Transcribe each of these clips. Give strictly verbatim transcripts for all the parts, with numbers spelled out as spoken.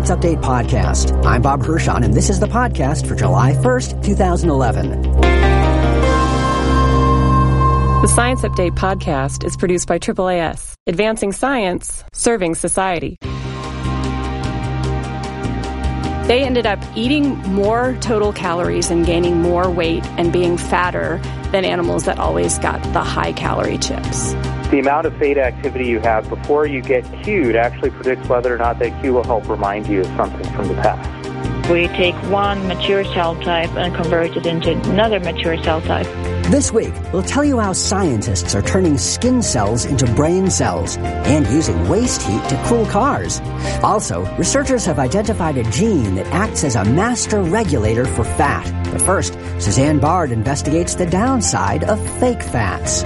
Science Update podcast. I'm Bob Hirschon, and this is the podcast for July first, twenty eleven. The Science Update podcast is produced by triple A S, advancing science, serving society. They ended up eating more total calories and gaining more weight and being fatter than animals that always got the high-calorie chips. The amount of theta activity you have before you get cued actually predicts whether or not that cue will help remind you of something from the past. We take one mature cell type and convert it into another mature cell type. This week, we'll tell you how scientists are turning skin cells into brain cells and using waste heat to cool cars. Also, researchers have identified a gene that acts as a master regulator for fat. But first, Suzanne Bard investigates the downside of fake fats.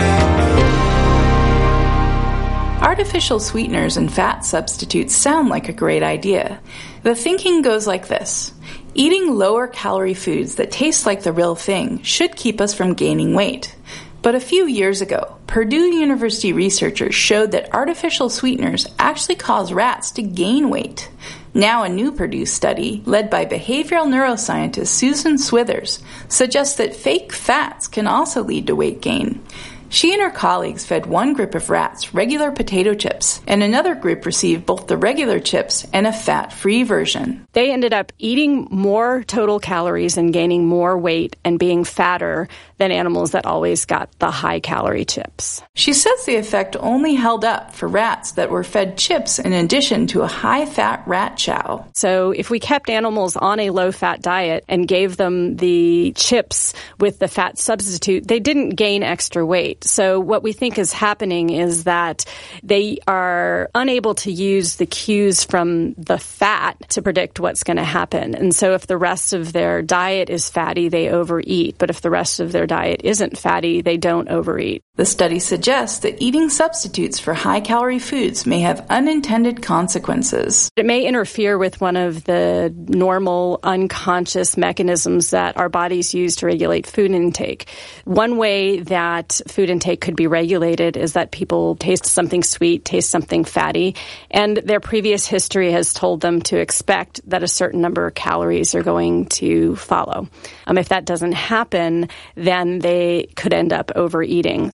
Artificial sweeteners and fat substitutes sound like a great idea. The thinking goes like this. Eating lower-calorie foods that taste like the real thing should keep us from gaining weight. But a few years ago, Purdue University researchers showed that artificial sweeteners actually cause rats to gain weight. Now a new Purdue study, led by behavioral neuroscientist Susan Swithers, suggests that fake fats can also lead to weight gain. She and her colleagues fed one group of rats regular potato chips, and another group received both the regular chips and a fat-free version. They ended up eating more total calories and gaining more weight and being fatter than animals that always got the high-calorie chips. She says the effect only held up for rats that were fed chips in addition to a high-fat rat chow. So if we kept animals on a low-fat diet and gave them the chips with the fat substitute, they didn't gain extra weight. So what we think is happening is that they are unable to use the cues from the fat to predict what's going to happen. And so if the rest of their diet is fatty, they overeat. But if the rest of their diet isn't fatty, they don't overeat. The study suggests that eating substitutes for high-calorie foods may have unintended consequences. It may interfere with one of the normal unconscious mechanisms that our bodies use to regulate food intake. One way that food intake could be regulated is that people taste something sweet, taste something fatty, and their previous history has told them to expect that a certain number of calories are going to follow. Um, if that doesn't happen, then they could end up overeating.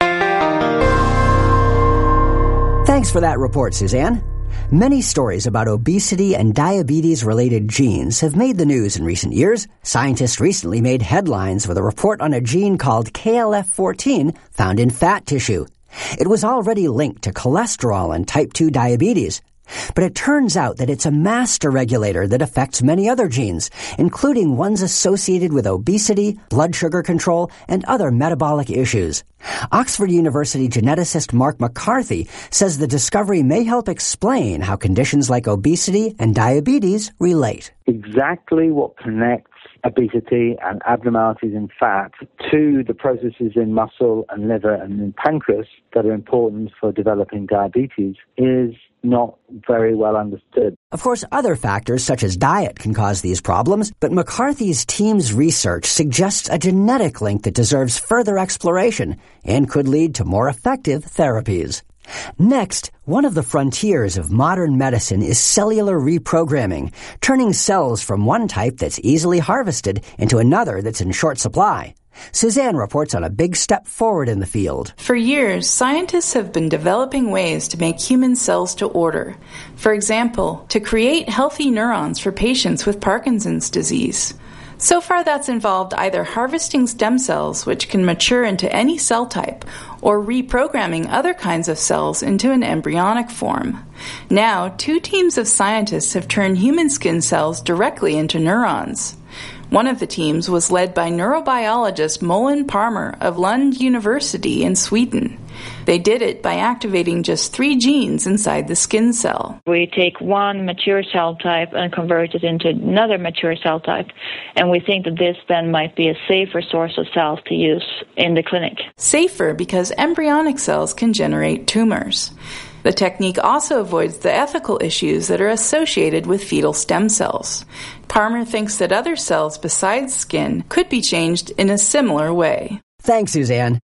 Thanks for that report, Suzanne. Many stories about obesity and diabetes-related genes have made the news in recent years. Scientists recently made headlines with a report on a gene called K L F fourteen found in fat tissue. It was already linked to cholesterol and type two diabetes. But it turns out that it's a master regulator that affects many other genes, including ones associated with obesity, blood sugar control, and other metabolic issues. Oxford University geneticist Mark McCarthy says the discovery may help explain how conditions like obesity and diabetes relate. Exactly what connects obesity and abnormalities in fat to the processes in muscle and liver and in pancreas that are important for developing diabetes is not very well understood. Of course, other factors such as diet can cause these problems, but McCarthy's team's research suggests a genetic link that deserves further exploration and could lead to more effective therapies. Next, one of the frontiers of modern medicine is cellular reprogramming, turning cells from one type that's easily harvested into another that's in short supply. Suzanne reports on a big step forward in the field. For years, scientists have been developing ways to make human cells to order. For example, to create healthy neurons for patients with Parkinson's disease. So far, that's involved either harvesting stem cells, which can mature into any cell type, or reprogramming other kinds of cells into an embryonic form. Now, two teams of scientists have turned human skin cells directly into neurons. One of the teams was led by neurobiologist Molen Palmer of Lund University in Sweden. They did it by activating just three genes inside the skin cell. We take one mature cell type and convert it into another mature cell type, and we think that this then might be a safer source of cells to use in the clinic. Safer because embryonic cells can generate tumors. The technique also avoids the ethical issues that are associated with fetal stem cells. Palmer thinks that other cells besides skin could be changed in a similar way. Thanks, Suzanne.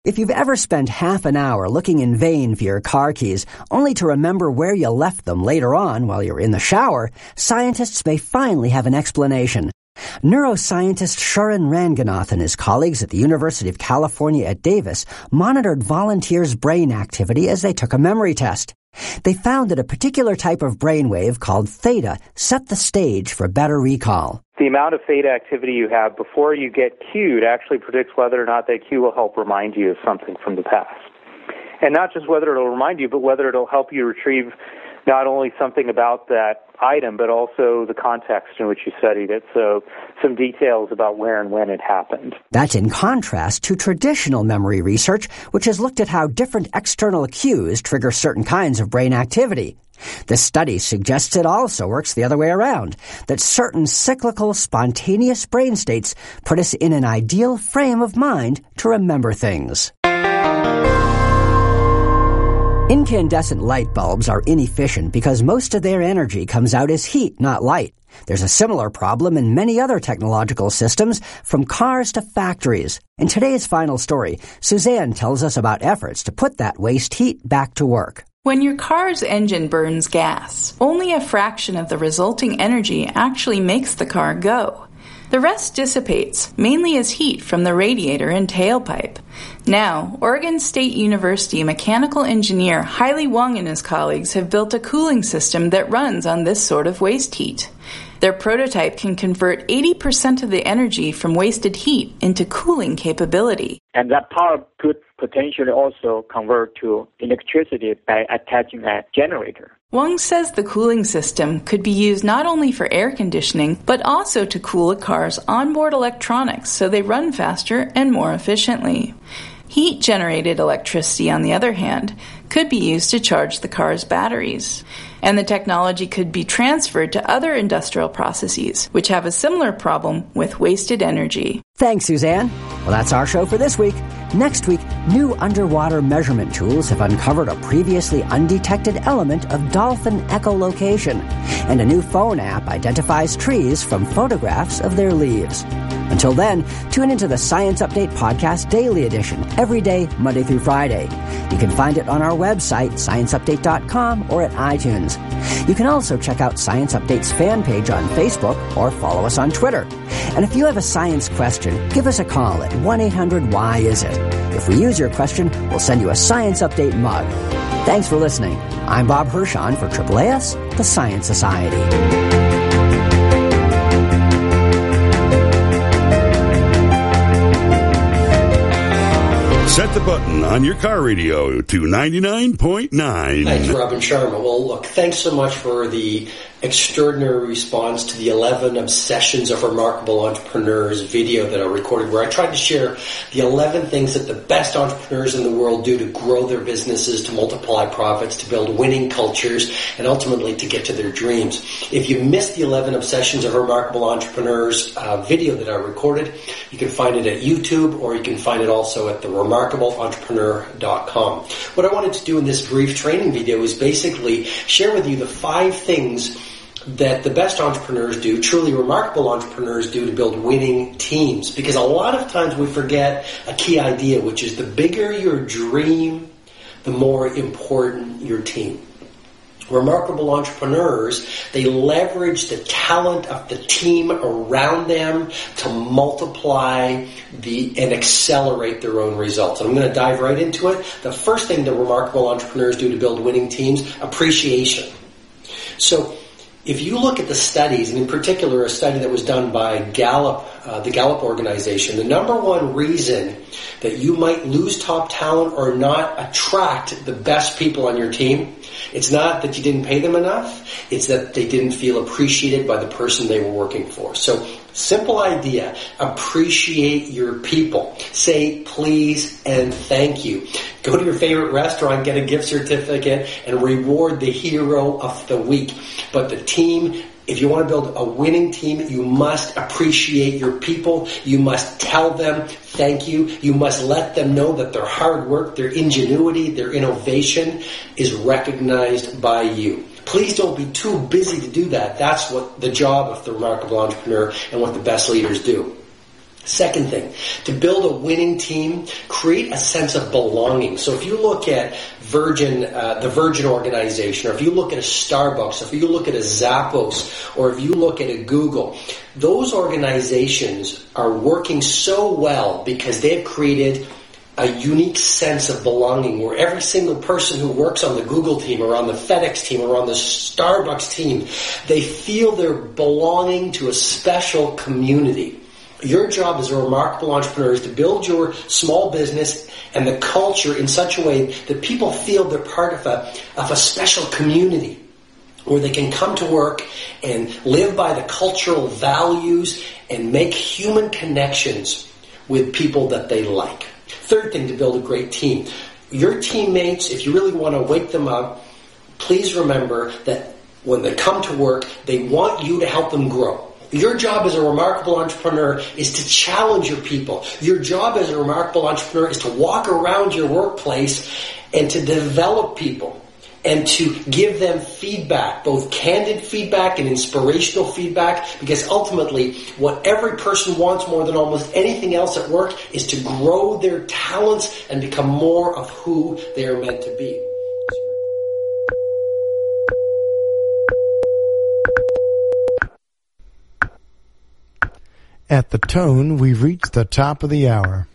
If you've ever spent half an hour looking in vain for your car keys, only to remember where you left them later on while you're in the shower, scientists may finally have an explanation. Neuroscientist Sharan Ranganath and his colleagues at the University of California at Davis monitored volunteers' brain activity as they took a memory test. They found that a particular type of brainwave called theta set the stage for better recall. The amount of theta activity you have before you get cued actually predicts whether or not that cue will help remind you of something from the past. And not just whether it'll remind you, but whether it'll help you retrieve not only something about that item, but also the context in which you studied it, so some details about where and when it happened. That's in contrast to traditional memory research, which has looked at how different external cues trigger certain kinds of brain activity. This study suggests it also works the other way around, that certain cyclical, spontaneous brain states put us in an ideal frame of mind to remember things. Incandescent light bulbs are inefficient because most of their energy comes out as heat, not light. There's a similar problem in many other technological systems, from cars to factories. In today's final story, Suzanne tells us about efforts to put that waste heat back to work. When your car's engine burns gas, only a fraction of the resulting energy actually makes the car go. The rest dissipates, mainly as heat from the radiator and tailpipe. Now, Oregon State University mechanical engineer Hailey Wang and his colleagues have built a cooling system that runs on this sort of waste heat. Their prototype can convert eighty percent of the energy from wasted heat into cooling capability. And that power could potentially also convert to electricity by attaching a generator. Wang says the cooling system could be used not only for air conditioning, but also to cool a car's onboard electronics so they run faster and more efficiently. Heat-generated electricity, on the other hand, could be used to charge the car's batteries. And the technology could be transferred to other industrial processes, which have a similar problem with wasted energy. Thanks, Suzanne. Well, that's our show for this week. Next week, new underwater measurement tools have uncovered a previously undetected element of dolphin echolocation, and a new phone app identifies trees from photographs of their leaves. Until then, tune into the Science Update Podcast Daily Edition every day, Monday through Friday. You can find it on our website, science update dot com, or at iTunes. You can also check out Science Update's fan page on Facebook or follow us on Twitter. And if you have a science question, give us a call at one eight hundred why is it. If we use your question, we'll send you a Science Update mug. Thanks for listening. I'm Bob Hirschon for Triple A S, the Science Society. Set the button on your car radio to ninety-nine point nine. Thanks, Robin Sharma. Well, look, thanks so much for the extraordinary response to the eleven Obsessions of Remarkable Entrepreneurs video that I recorded, where I tried to share the eleven things that the best entrepreneurs in the world do to grow their businesses, to multiply profits, to build winning cultures, and ultimately to get to their dreams. If you missed the eleven Obsessions of Remarkable Entrepreneurs uh, video that I recorded, you can find it at YouTube, or you can find it also at the remarkable entrepreneur dot com. What I wanted to do in this brief training video is basically share with you the five things that the best entrepreneurs do, truly remarkable entrepreneurs do, to build winning teams. Because a lot of times we forget a key idea, which is the bigger your dream, the more important your team. Remarkable entrepreneurs, they leverage the talent of the team around them to multiply the and accelerate their own results. And I'm going to dive right into it. The first thing that remarkable entrepreneurs do to build winning teams, appreciation. So if you look at the studies, and in particular a study that was done by Gallup, uh, the Gallup organization, the number one reason that you might lose top talent or not attract the best people on your team, it's not that you didn't pay them enough, it's that they didn't feel appreciated by the person they were working for. So, simple idea, appreciate your people. Say please and thank you. Go to your favorite restaurant, get a gift certificate, and reward the hero of the week. But the team, if you want to build a winning team, you must appreciate your people. You must tell them thank you. You must let them know that their hard work, their ingenuity, their innovation is recognized by you. Please don't be too busy to do that. That's what the job of the remarkable entrepreneur and what the best leaders do. Second thing, to build a winning team, create a sense of belonging. So if you look at Virgin, uh, the Virgin organization, or if you look at a Starbucks, if you look at a Zappos, or if you look at a Google, those organizations are working so well because they've created a unique sense of belonging where every single person who works on the Google team or on the FedEx team or on the Starbucks team, they feel they're belonging to a special community. Your job as a remarkable entrepreneur is to build your small business and the culture in such a way that people feel they're part of a, of a special community where they can come to work and live by the cultural values and make human connections with people that they like. Third thing to build a great team. Your teammates, if you really want to wake them up, please remember that when they come to work, they want you to help them grow. Your job as a remarkable entrepreneur is to challenge your people. Your job as a remarkable entrepreneur is to walk around your workplace and to develop people and to give them feedback, both candid feedback and inspirational feedback, because ultimately what every person wants more than almost anything else at work is to grow their talents and become more of who they are meant to be. At the tone, we've reached the top of the hour.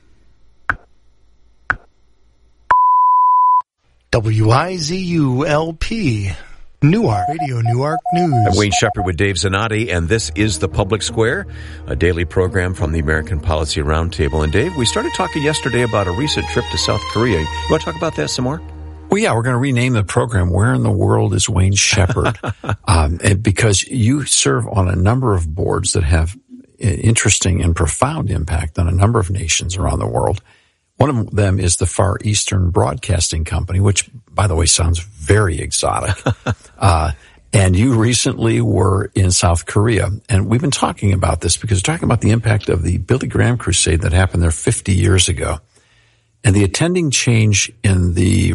W I Z U L P, Newark, Radio Newark News. I'm Wayne Shepherd with Dave Zanotti, and this is The Public Square, a daily program from the American Policy Roundtable. And Dave, we started talking yesterday about a recent trip to South Korea. You want to talk about that some more? Well, yeah, we're going to rename the program Where in the World is Wayne Shepherd? um, and because you serve on a number of boards that have interesting and profound impact on a number of nations around the world. One of them is the Far Eastern Broadcasting Company, which, by the way, sounds very exotic. uh, and you recently were in South Korea. And we've been talking about this because we're talking about the impact of the Billy Graham crusade that happened there fifty years ago. And the attending change in the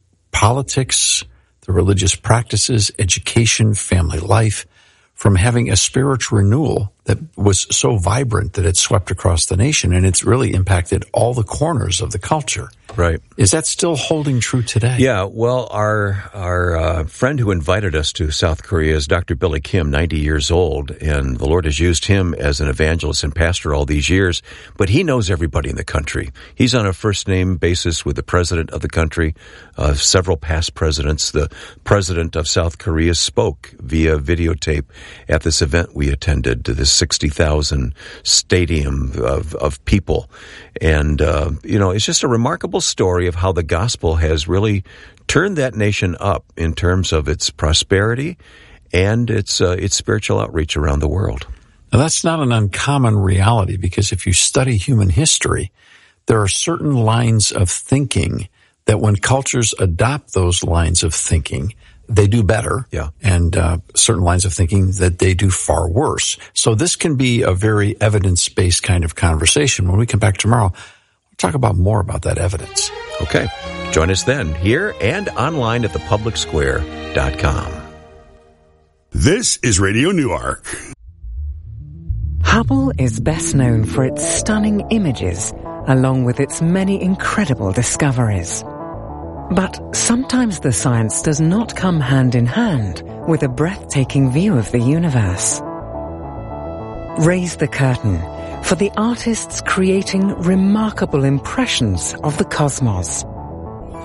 politics, the religious practices, education, family life, from having a spiritual renewal that was so vibrant that it swept across the nation, and it's really impacted all the corners of the culture. Right. Is that still holding true today? Yeah, well, our our uh, friend who invited us to South Korea is Doctor Billy Kim, ninety years old, and the Lord has used him as an evangelist and pastor all these years, but he knows everybody in the country. He's on a first-name basis with the president of the country, uh, several past presidents. The president of South Korea spoke via videotape at this event we attended, to this sixty thousand stadium of, of people. And, uh, you know, it's just a remarkable story of how the gospel has really turned that nation up in terms of its prosperity and its uh, its spiritual outreach around the world. Now, that's not an uncommon reality, because if you study human history, there are certain lines of thinking that when cultures adopt those lines of thinking, they do better. Yeah. And uh, certain lines of thinking that they do far worse. So this can be a very evidence-based kind of conversation. When we come back tomorrow, we'll talk about more about that evidence. Okay. Join us then, here and online at the public square dot com. This is Radio Newark. Hubble is best known for its stunning images, along with its many incredible discoveries. But sometimes the science does not come hand in hand with a breathtaking view of the universe. Raise the curtain for the artists creating remarkable impressions of the cosmos.